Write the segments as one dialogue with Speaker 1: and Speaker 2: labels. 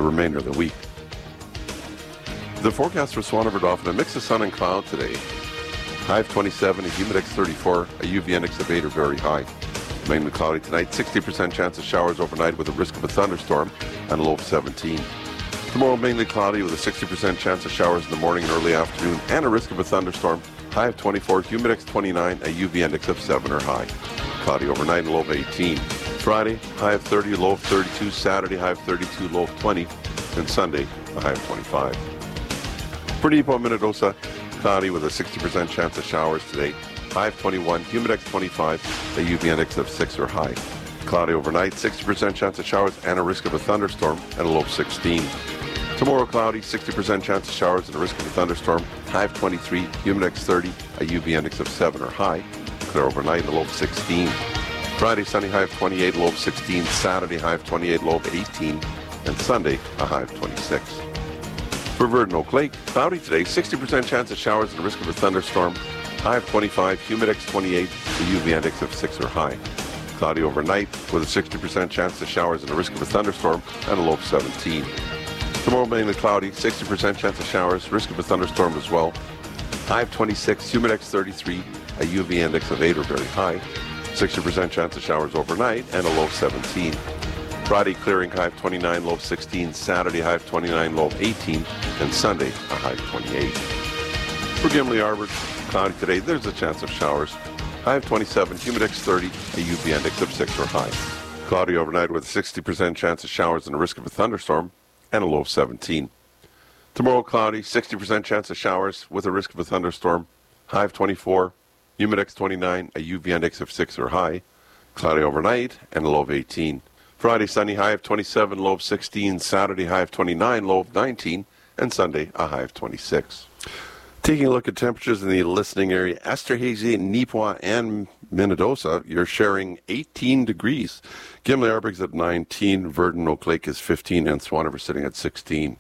Speaker 1: remainder of the week. The forecast for Swanavert Dauphin, a mix of sun and cloud today. High of 27, a humid index 34, a UV index of 8 or very high. Mainly cloudy tonight, 60% chance of showers overnight with a risk of a thunderstorm and a low of 17. Tomorrow mainly cloudy with a 60% chance of showers in the morning and early afternoon and a risk of a thunderstorm. High of 24, humid index 29, a UV index of 7 or high. Cloudy overnight and low of 18. Friday, high of 30, low of 32. Saturday, high of 32, low of 20. And Sunday, a high of 25. For Nepo, Minnedosa, cloudy with a 60% chance of showers today. High of 21, humid index 25, a UV index of 6 or high. Cloudy overnight, 60% chance of showers and a risk of a thunderstorm and a low of 16. Tomorrow cloudy, 60% chance of showers and a risk of a thunderstorm. High of 23, humid index 30, a UV index of 7 or high. Clear overnight, a low of 16. Friday, sunny, high of 28, low of 16. Saturday, high of 28, low of 18. And Sunday, a high of 26. For Virden Oak Lake, cloudy today, 60% chance of showers and a risk of a thunderstorm. High of 25, humid index 28, a UV index of 6 or high. Cloudy overnight with a 60% chance of showers and a risk of a thunderstorm and a low of 17. Tomorrow mainly cloudy, 60% chance of showers, risk of a thunderstorm as well. High of 26, humid index 33, a UV index of 8 or very high. 60% chance of showers overnight and a low of 17. Friday clearing, high of 29, low of 16. Saturday, high of 29, low of 18. And Sunday, a high of 28. For Gimli Arbor, cloudy today, there's a chance of showers. High of 27, humid index 30, a UV index of 6 or high. Cloudy overnight with a 60% chance of showers and a risk of a thunderstorm and a low of 17. Tomorrow cloudy, 60% chance of showers with a risk of a thunderstorm. High of 24, humid index 29, a UV index of 6 or high. Cloudy overnight and a low of 18. Friday sunny, high of 27, low of 16. Saturday high of 29, low of 19. And Sunday a high of 26. Taking a look at temperatures in the listening area, Esterhazy, Neepawa, and Minnedosa, you're sharing 18 degrees. Gimli Arbig's at 19, Virden Oak Lake is 15, and Swanavert sitting at 16.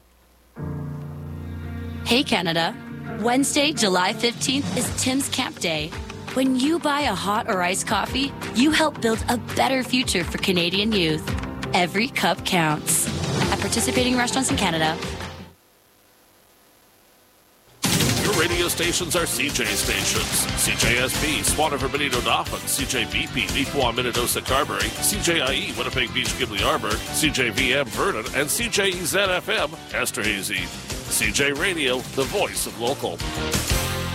Speaker 2: Hey Canada, Wednesday, July 15th is Tim's Camp Day. When you buy a hot or iced coffee, you help build a better future for Canadian youth. Every cup counts. At participating restaurants in Canada.
Speaker 3: Radio stations are CJ stations. CJSB, Swanavert, Benito Dauphin, CJBP, Neepawa, Minnedosa, Carberry, CJIE, Winnipeg Beach, Gimli Arbor, CJVM, Vernon, and CJEZ-FM, Esterhazy. CJ Radio, the voice of local.